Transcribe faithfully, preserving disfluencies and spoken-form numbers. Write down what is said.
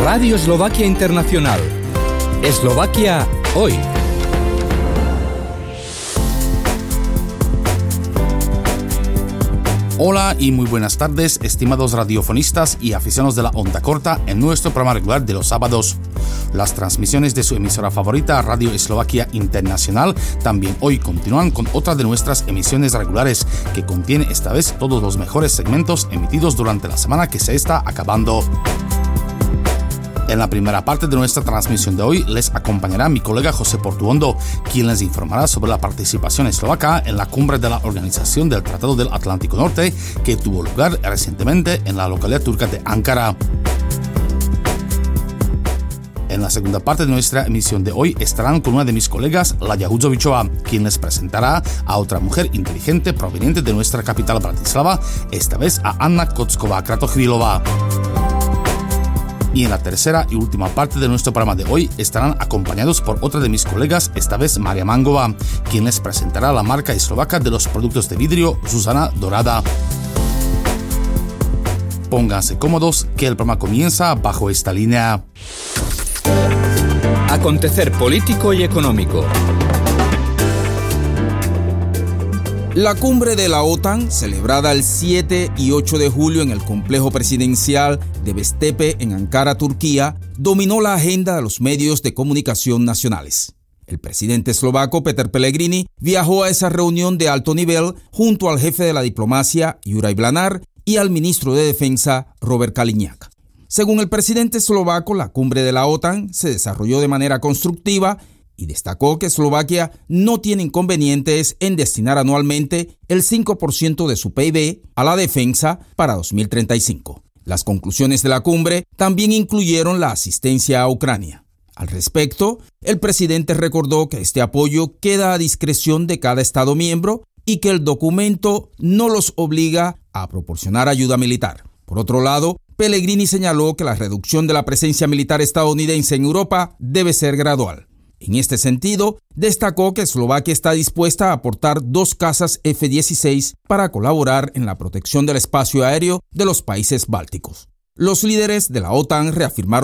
Radio Eslovaquia Internacional. Eslovaquia hoy. Hola y muy buenas tardes, estimados radiofonistas y aficionados de la onda corta en nuestro programa regular de los sábados. Las transmisiones de su emisora favorita, Radio Eslovaquia Internacional, también hoy continúan con otra de nuestras emisiones regulares, que contiene esta vez todos los mejores segmentos emitidos durante la semana que se está acabando. En la primera parte de nuestra transmisión de hoy les acompañará mi colega José Portuondo, quien les informará sobre la participación eslovaca en la cumbre de la Organización del Tratado del Atlántico Norte, que tuvo lugar recientemente en la localidad turca de Ankara. En la segunda parte de nuestra emisión de hoy estarán con una de mis colegas, Laya Hudzovičová, quien les presentará a otra mujer inteligente proveniente de nuestra capital Bratislava, esta vez a Anna Kocková-Kratochvílová. Y en la tercera y última parte de nuestro programa de hoy estarán acompañados por otra de mis colegas, esta vez Maria Mangová, quien les presentará la marca eslovaca de los productos de vidrio Zuzana Dorada. Pónganse cómodos, que el programa comienza bajo esta línea. Acontecer político y económico. La cumbre de la OTAN, celebrada el siete y ocho de julio en el complejo presidencial de Bestepe en Ankara, Turquía, dominó la agenda de los medios de comunicación nacionales. El presidente eslovaco Peter Pellegrini viajó a esa reunión de alto nivel junto al jefe de la diplomacia Juraj Blanár y al ministro de Defensa Robert Kaliňák. Según el presidente eslovaco, la cumbre de la OTAN se desarrolló de manera constructiva y destacó que Eslovaquia no tiene inconvenientes en destinar anualmente el cinco por ciento de su P I B a la defensa para dos mil treinta y cinco. Las conclusiones de la cumbre también incluyeron la asistencia a Ucrania. Al respecto, el presidente recordó que este apoyo queda a discreción de cada Estado miembro y que el documento no los obliga a proporcionar ayuda militar. Por otro lado, Pellegrini señaló que la reducción de la presencia militar estadounidense en Europa debe ser gradual. En este sentido, destacó que Eslovaquia está dispuesta a aportar dos cazas F dieciséis para colaborar en la protección del espacio aéreo de los países bálticos. Los líderes de la OTAN reafirmaron